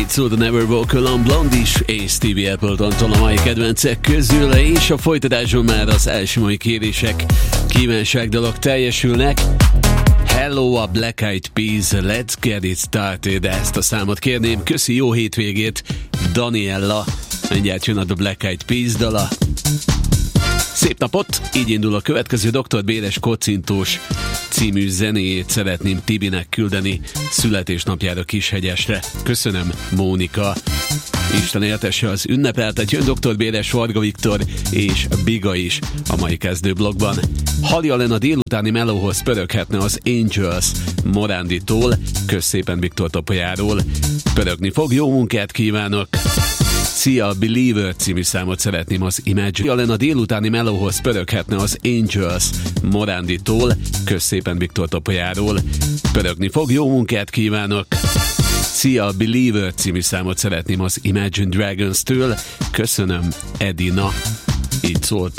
Így szól a Never Walk Alone Blondie és Stevie Appleton-tól a mai kedvencek közül, és a folytatáson már az első mai kérések, kívánságdalok teljesülnek. Hello a Black Eyed Peas, let's get it started. Ezt a számot kérném. Köszi, jó hétvégét, Daniella. Mindjárt jön a Black Eyed Peas dala. Szép napot! Így indul a következő Dr. Béres Kocintós című zenéjét szeretném Tibinek küldeni születésnapjára Kishegyesre. Köszönöm, Mónika. Isten éltesse az ünnepeltet. Jön Dr. Béres, Varga Viktor és Biga is a mai kezdőblogban. Halja len a délutáni melóhoz pöröghetne az Angels Moránditól. Kösz szépen Viktor Topolyáról. Pörögni fog, jó munkát kívánok! Szia, Believer című számot szeretném az Imagine. Len a délutáni melóhoz pöröghetne az Angels Moránditól. Kösz szépen Viktor Topolyáról. Pörögni fog, jó munkát kívánok! Szia, Believer című számot szeretném az Imagine Dragons-től. Köszönöm, Edina. Így szólt